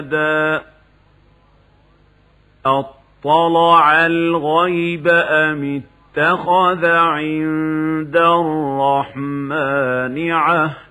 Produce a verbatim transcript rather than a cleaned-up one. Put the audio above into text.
أحدا أطلع الغيب أم اتخذ عند الرحمن عهدا